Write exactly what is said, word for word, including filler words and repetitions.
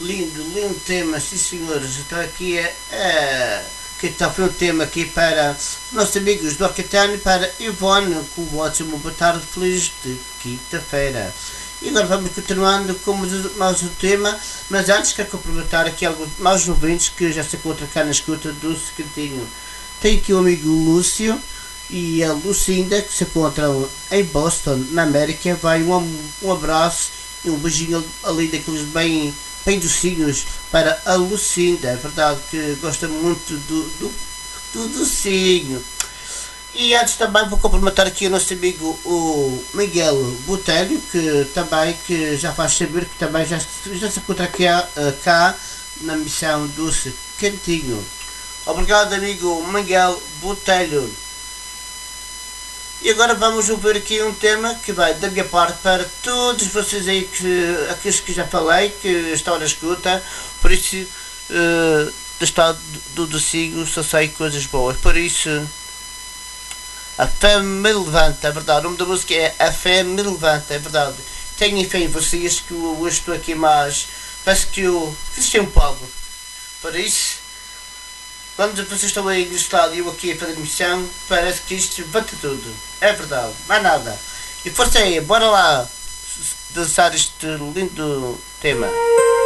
Lindo, lindo tema, sim senhores. Então aqui é, é que está foi o tema aqui para nossos amigos do Aquitano e para Ivone, com o ótimo boa tarde, feliz de quinta-feira. E agora vamos continuando com mais o tema, mas antes quero cumprimentar aqui alguns mais ouvintes que já se encontram cá na escuta do Secretinho. Tem aqui o amigo Lúcio e a Lucinda que se encontram em Boston, na América. Vai um, um abraço e um beijinho ali daqueles bem, bem docinhos para a Lucinda. É verdade que gosta muito do, do, do docinho. E antes também vou cumprimentar aqui o nosso amigo o Miguel Botelho, que também que já faz saber que também já, já se encontra aqui, cá na missão do Cantinho. Obrigado, amigo Miguel Botelho. E agora vamos ouvir aqui um tema que vai da minha parte para todos vocês aí, que, aqueles que já falei, que estão na escuta. Por isso, uh, do estado do docinho só sai coisas boas. Por isso, a fé me levanta, é verdade. O nome da música é A Fé Me Levanta, é verdade. Tenho fé em vocês, que eu hoje estou aqui mais. Parece que eu fiz um palmo. Por isso, quando vocês estão aí no estado e eu aqui a fazer missão, parece que isto bate tudo. É verdade, mais nada. E força aí, bora lá dançar este lindo tema.